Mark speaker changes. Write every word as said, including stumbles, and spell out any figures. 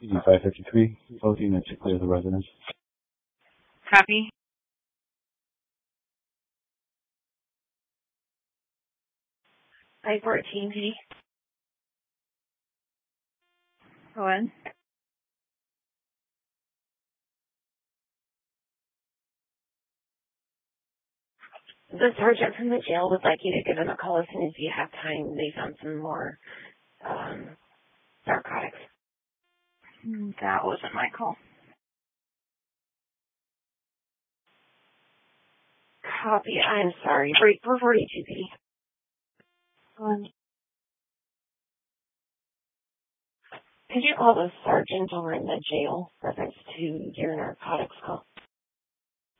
Speaker 1: C D five fifty-three, both units to clear the residence.
Speaker 2: Copy.
Speaker 3: I fourteen, P.
Speaker 2: Go ahead.
Speaker 3: The sergeant from the jail would like you to give him a call as soon as you have time. They found some more um, narcotics.
Speaker 2: That wasn't my call.
Speaker 3: Copy. I'm sorry. We're forty-two, P.
Speaker 2: Um,
Speaker 3: Could you call the sergeant over in the jail reference to your narcotics call?